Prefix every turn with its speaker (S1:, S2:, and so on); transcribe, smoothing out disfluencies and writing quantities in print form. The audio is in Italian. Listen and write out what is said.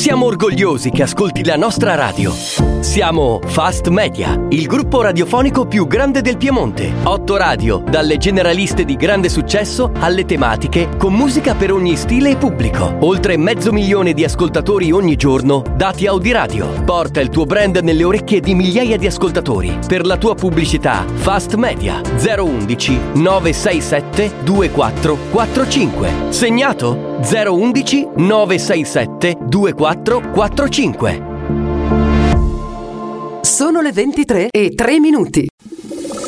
S1: Siamo orgogliosi che ascolti la nostra radio. Siamo Fast Media, il gruppo radiofonico più grande del Piemonte. 8 radio, dalle generaliste di grande successo alle tematiche, con musica per ogni stile e pubblico. Oltre 500.000 di ascoltatori ogni giorno, dati Audiradio. Porta il tuo brand nelle orecchie di migliaia di ascoltatori. Per la tua pubblicità, Fast Media 011 967 2445. Segnato? 011 967 2445.
S2: Sono le 23:03.